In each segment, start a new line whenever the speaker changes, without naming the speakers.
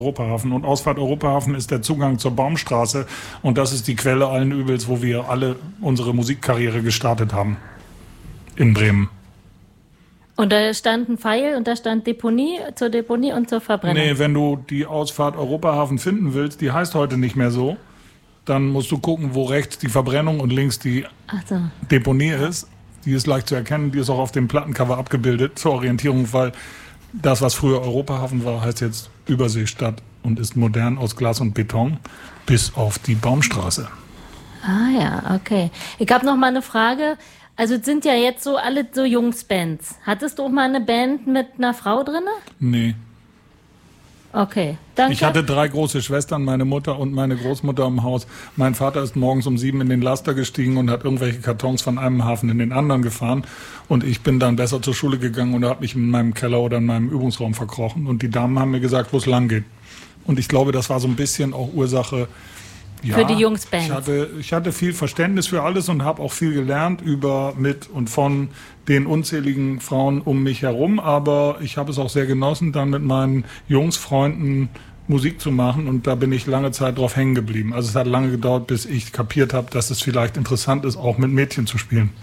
Europahafen. Und Ausfahrt Europahafen ist der Zugang zur Baumstraße. Und das ist die Quelle allen Übels, wo wir alle unsere Musikkarriere gestartet haben. In Bremen.
Und da stand ein Pfeil und da stand Deponie, zur Deponie und zur Verbrennung.
Nee, wenn du die Ausfahrt Europahafen finden willst, die heißt heute nicht mehr so, dann musst du gucken, wo rechts die Verbrennung und links die Deponie ist. Die ist leicht zu erkennen, die ist auch auf dem Plattencover abgebildet zur Orientierung, weil das, was früher Europahafen war, heißt jetzt Überseestadt und ist modern aus Glas und Beton, bis auf die Baumstraße.
Ah ja, okay. Ich habe noch mal eine Frage. Also es sind ja jetzt so alle so Jungsbands. Hattest du auch mal eine Band mit einer Frau drin?
Nee.
Okay, danke.
Ich hatte 3 große Schwestern, meine Mutter und meine Großmutter im Haus. Mein Vater ist morgens um 7 in den Laster gestiegen und hat irgendwelche Kartons von einem Hafen in den anderen gefahren. Und ich bin dann besser zur Schule gegangen und habe mich in meinem Keller oder in meinem Übungsraum verkrochen. Und die Damen haben mir gesagt, wo es lang geht. Und ich glaube, das war so ein bisschen auch Ursache. Ja,
für die Jungsbands.
Ich hatte viel Verständnis für alles und habe auch viel gelernt über, mit und von den unzähligen Frauen um mich herum. Aber ich habe es auch sehr genossen, dann mit meinen Jungsfreunden Musik zu machen. Und da bin ich lange Zeit drauf hängen geblieben. Also es hat lange gedauert, bis ich kapiert habe, dass es vielleicht interessant ist, auch mit Mädchen zu spielen.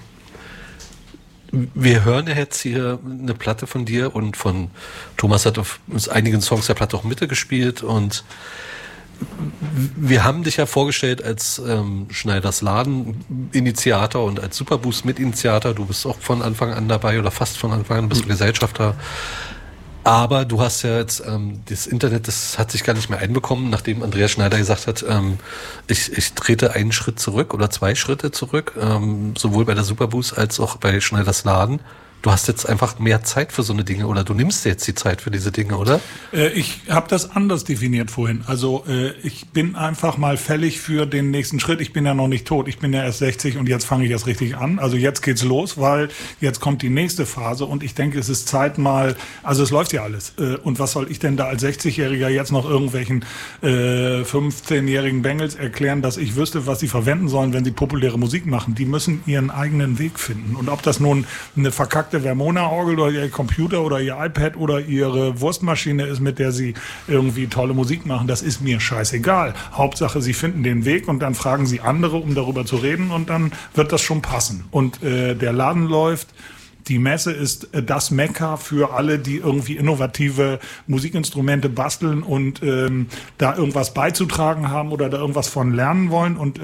Wir hören ja jetzt hier eine Platte von dir und von Thomas hat auf einigen Songs der Platte auch mitgespielt und wir haben dich ja vorgestellt als Schneiders Laden-Initiator und als Superboost-Mitinitiator. Du bist auch von Anfang an dabei oder fast von Anfang an, bist du Gesellschafter. Aber du hast ja jetzt das Internet, das hat sich gar nicht mehr einbekommen, nachdem Andreas Schneider gesagt hat, ich trete einen Schritt zurück oder 2 Schritte zurück, sowohl bei der Superboost als auch bei Schneiders Laden. Du hast jetzt einfach mehr Zeit für so eine Dinge oder du nimmst jetzt die Zeit für diese Dinge, oder?
Ich habe das anders definiert vorhin. Also ich bin einfach mal fällig für den nächsten Schritt. Ich bin ja noch nicht tot. Ich bin ja erst 60 und jetzt fange ich erst richtig an. Also jetzt geht's los, weil jetzt kommt die nächste Phase und ich denke, es ist Zeit mal, also es läuft ja alles. Und was soll ich denn da als 60-Jähriger jetzt noch irgendwelchen 15-jährigen Bengels erklären, dass ich wüsste, was sie verwenden sollen, wenn sie populäre Musik machen? Die müssen ihren eigenen Weg finden. Und ob das nun eine verkackte Vermona-Orgel oder ihr Computer oder ihr iPad oder ihre Wurstmaschine ist, mit der sie irgendwie tolle Musik machen, das ist mir scheißegal. Hauptsache, sie finden den Weg und dann fragen sie andere, um darüber zu reden und dann wird das schon passen. Und der Laden läuft. Die Messe ist das Mekka für alle, die irgendwie innovative Musikinstrumente basteln und da irgendwas beizutragen haben oder da irgendwas von lernen wollen und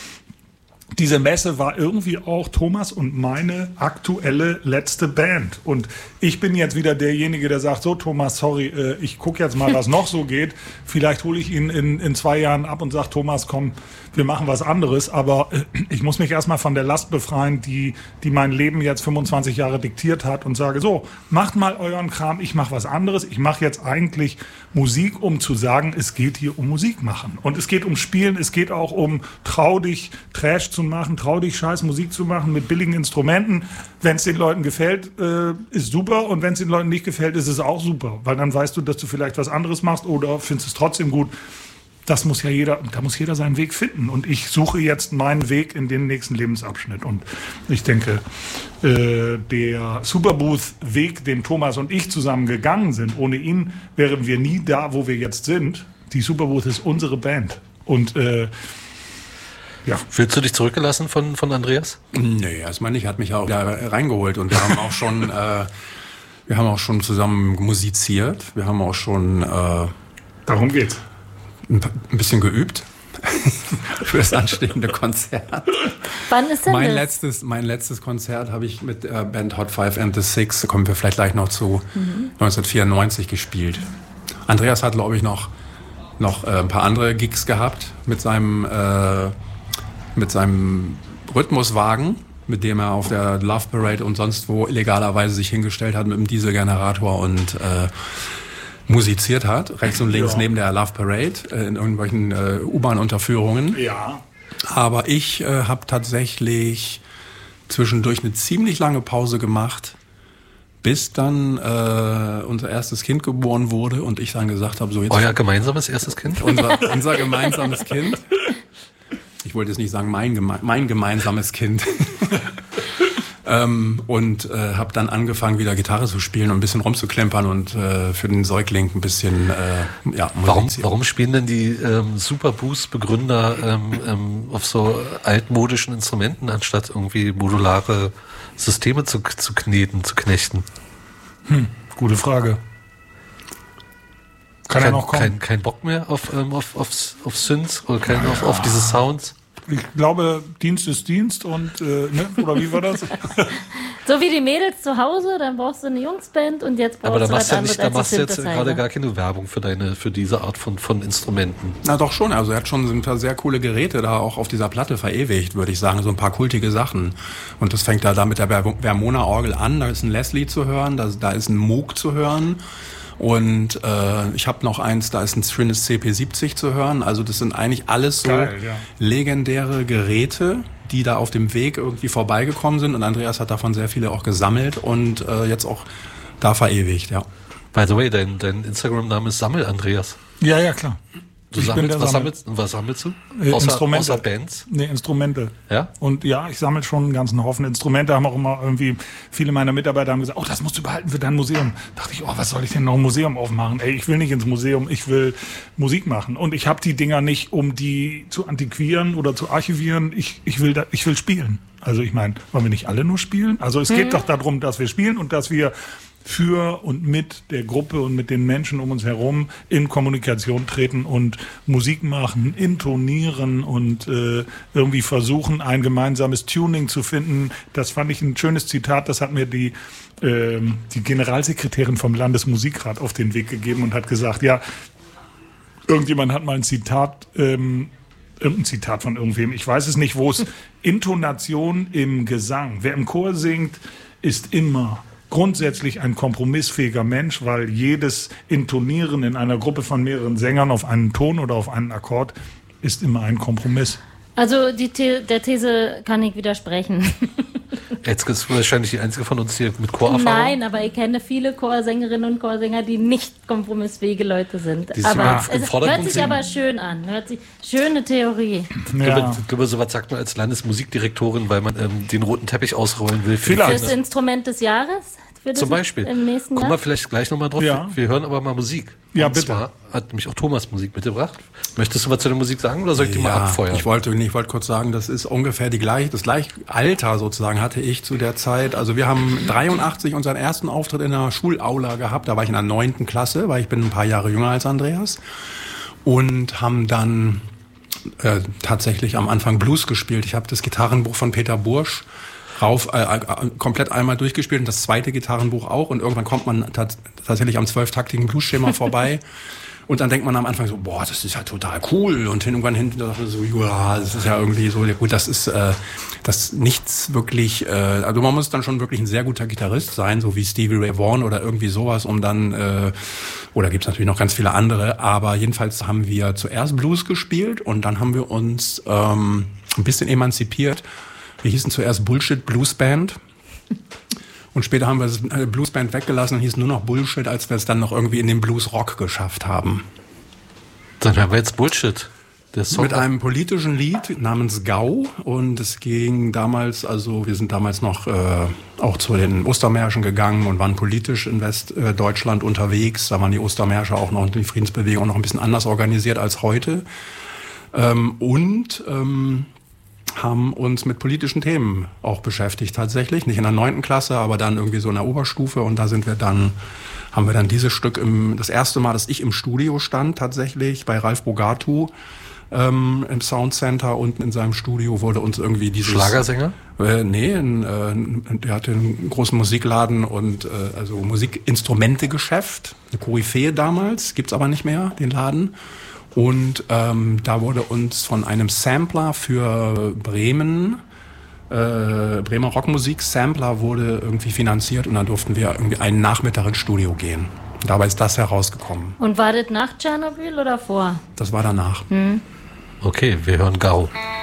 diese Messe war irgendwie auch Thomas und meine aktuelle letzte Band. Und ich bin jetzt wieder derjenige, der sagt, so Thomas, sorry, ich gucke jetzt mal, was noch so geht. Vielleicht hole ich ihn in 2 Jahren ab und sage, Thomas, komm, wir machen was anderes. Aber ich muss mich erstmal von der Last befreien, die mein Leben jetzt 25 Jahre diktiert hat und sage, so, macht mal euren Kram, ich mache was anderes. Ich mache jetzt eigentlich Musik, um zu sagen, es geht hier um Musik machen. Und es geht um Spielen, es geht auch um trau dich, Trash zu machen, trau dich, scheiß Musik zu machen mit billigen Instrumenten. Wenn es den Leuten gefällt, ist super. Und wenn es den Leuten nicht gefällt, ist es auch super. Weil dann weißt du, dass du vielleicht was anderes machst oder findest es trotzdem gut. Das muss ja jeder, da muss jeder seinen Weg finden. Und ich suche jetzt meinen Weg in den nächsten Lebensabschnitt. Und ich denke, der Superboost-Weg, den Thomas und ich zusammen gegangen sind, ohne ihn wären wir nie da, wo wir jetzt sind. Die Superboost ist unsere Band. Und ja.
Fühlst du dich zurückgelassen von Andreas?
Nee, erstmal nicht. Hat mich auch da reingeholt und wir haben auch schon zusammen musiziert. Wir haben auch schon
darum geht's.
Ein bisschen geübt für das anstehende Konzert.
Wann ist denn das?
Mein letztes Konzert habe ich mit der Band Hot 5 and the Six, da kommen wir vielleicht gleich noch zu, 1994 gespielt. Andreas hat, glaube ich, noch ein paar andere Gigs gehabt mit seinem Rhythmuswagen, mit dem er auf der Love Parade und sonst wo illegalerweise sich hingestellt hat mit dem Dieselgenerator und musiziert hat, rechts und links neben der Love Parade, in irgendwelchen U-Bahn-Unterführungen.
Ja.
Aber ich habe tatsächlich zwischendurch eine ziemlich lange Pause gemacht, bis dann unser erstes Kind geboren wurde und ich dann gesagt habe, so jetzt...
Euer gemeinsames erstes Kind?
Unser gemeinsames Kind. Ich wollte jetzt nicht sagen mein gemeinsames Kind. Und habe dann angefangen, wieder Gitarre zu spielen und ein bisschen rumzuklempern und für den Säugling ein bisschen
Warum spielen denn die Superboost-Begründer auf so altmodischen Instrumenten, anstatt irgendwie modulare Systeme zu knechten?
Gute Frage. Kann er noch kommen?
Kein Bock mehr auf Synths oder auf diese Sounds?
Ich glaube, Dienst ist Dienst und, oder wie war das?
So wie die Mädels zu Hause, dann brauchst du eine Jungsband und jetzt brauchst du was anderes als
da machst du jetzt
Synthesizer.
gerade gar keine Werbung für diese Art von Instrumenten.
Na doch schon, also er hat schon ein paar sehr coole Geräte da auch auf dieser Platte verewigt, würde ich sagen, so ein paar kultige Sachen. Und das fängt da mit der Vermona-Orgel an, da ist ein Leslie zu hören, da ist ein Moog zu hören. Und ich habe noch eins, da ist ein Trinis CP70 zu hören. Also das sind eigentlich alles so legendäre Geräte, die da auf dem Weg irgendwie vorbeigekommen sind. Und Andreas hat davon sehr viele auch gesammelt und jetzt auch da verewigt, ja.
By the way, dein Instagram-Name ist Sammel-Andreas.
Ja, klar.
Was sammelst du?
Instrumente.
Außer Bands?
Nee, Instrumente.
Ja?
Und ja, ich sammle schon einen ganzen Haufen Instrumente. Haben auch immer irgendwie, viele meiner Mitarbeiter haben gesagt, oh, das musst du behalten für dein Museum. Dachte ich, oh, was soll ich denn noch ein Museum aufmachen? Ey, ich will nicht ins Museum, ich will Musik machen. Und ich habe die Dinger nicht, um die zu antiquieren oder zu archivieren. Ich will spielen. Also ich meine, wollen wir nicht alle nur spielen? Also es geht doch darum, dass wir spielen und dass wir für und mit der Gruppe und mit den Menschen um uns herum in Kommunikation treten und Musik machen, intonieren und irgendwie versuchen, ein gemeinsames Tuning zu finden. Das fand ich ein schönes Zitat, das hat mir die Generalsekretärin vom Landesmusikrat auf den Weg gegeben und hat gesagt, ja, irgendjemand hat mal ein Zitat, irgendein Zitat von irgendwem, ich weiß es nicht, wo es Intonation im Gesang. Wer im Chor singt, ist immer grundsätzlich ein kompromissfähiger Mensch, weil jedes Intonieren in einer Gruppe von mehreren Sängern auf einen Ton oder auf einen Akkord ist immer ein Kompromiss.
Also der These kann ich widersprechen.
Jetzt bist du wahrscheinlich die Einzige von uns hier mit Chorerfahrung.
Nein, aber ich kenne viele Chorsängerinnen und Chorsänger, die nicht kompromissfähige Leute sind. Aber es hört sich aber schön an. Schöne Theorie.
Ja. Ich glaube, sowas sagt man als Landesmusikdirektorin, weil man den roten Teppich ausrollen will.
Für das Instrument des Jahres?
Zum Beispiel.
Im nächsten Jahr?
Guck mal vielleicht gleich nochmal drauf. Ja. Wir hören aber mal Musik.
Ja,
und
bitte.
Zwar hat nämlich auch Thomas Musik mitgebracht. Möchtest du was zu der Musik sagen oder soll ich die mal abfeuern?
Ich wollte kurz sagen, das ist ungefähr das gleiche Alter sozusagen hatte ich zu der Zeit. Also wir haben 83 unseren ersten Auftritt in der Schulaula gehabt. Da war ich in der 9. Klasse, weil ich bin ein paar Jahre jünger als Andreas. Und haben dann tatsächlich am Anfang Blues gespielt. Ich habe das Gitarrenbuch von Peter Bursch komplett einmal durchgespielt und das zweite Gitarrenbuch auch und irgendwann kommt man tatsächlich am 12-taktigen Blues-Schema vorbei und dann denkt man am Anfang so, boah, das ist ja total cool und irgendwann hinten so, ja, das ist ja irgendwie so, gut, das ist das nichts wirklich, also man muss dann schon wirklich ein sehr guter Gitarrist sein, so wie Stevie Ray Vaughan oder irgendwie sowas, um dann, oder gibt's natürlich noch ganz viele andere, aber jedenfalls haben wir zuerst Blues gespielt und dann haben wir uns ein bisschen emanzipiert. Wir hießen zuerst Bullshit Blues Band und später haben wir das Blues Band weggelassen und hießen nur noch Bullshit, als wir es dann noch irgendwie in den Blues Rock geschafft haben.
Dann haben wir jetzt Bullshit. Der Song
mit einem politischen Lied namens Gau und es ging damals, also wir sind damals noch auch zu den Ostermärschen gegangen und waren politisch in Westdeutschland unterwegs. Da waren die Ostermärsche auch noch und die Friedensbewegung noch ein bisschen anders organisiert als heute haben uns mit politischen Themen auch beschäftigt tatsächlich. Nicht in der 9. Klasse, aber dann irgendwie so in der Oberstufe. Und da haben wir dann dieses Stück das erste Mal, dass ich im Studio stand tatsächlich, bei Ralf Bogatu im Soundcenter unten in seinem Studio wurde uns irgendwie dieses...
Schlagersänger?
Nee, der hatte einen großen Musikladen und also Musikinstrumente-Geschäft. Eine Koryphäe damals, gibt's aber nicht mehr, den Laden. Und da wurde uns von einem Sampler für Bremer Rockmusik-Sampler wurde irgendwie finanziert und dann durften wir irgendwie einen Nachmittag ins Studio gehen. Und dabei ist das herausgekommen.
Und war das nach Tschernobyl oder vor?
Das war danach.
Okay, wir hören Gau.